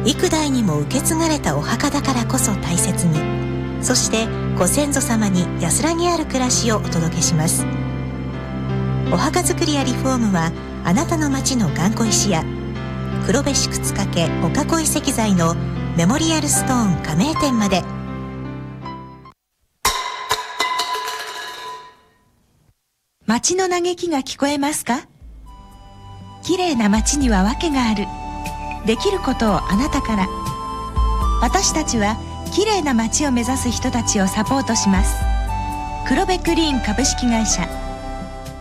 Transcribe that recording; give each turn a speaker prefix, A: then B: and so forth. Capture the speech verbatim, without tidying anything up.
A: 幾代にも受け継がれたお墓だからこそ大切に、そしてご先祖様に安らぎある暮らしをお届けします。お墓作りやリフォームはあなたの町の頑固石屋黒部宿塚家お囲い石材のメモリアルストーン加盟店まで。
B: 町の嘆きが聞こえますか？きれいな町には訳がある。できることをあなたから。私たちはきれいな町を目指す人たちをサポートします。黒部クリーン株式会社